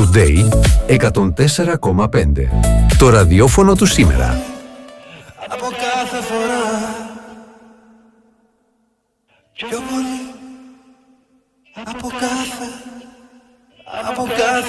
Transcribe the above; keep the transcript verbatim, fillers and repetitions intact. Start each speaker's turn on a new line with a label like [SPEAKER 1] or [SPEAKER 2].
[SPEAKER 1] Today εκατόν τέσσερα κόμμα πέντε. Το ραδιόφωνο του σήμερα.
[SPEAKER 2] Από κάθε φορά πιο πολύ. Από κάθε Από κάθε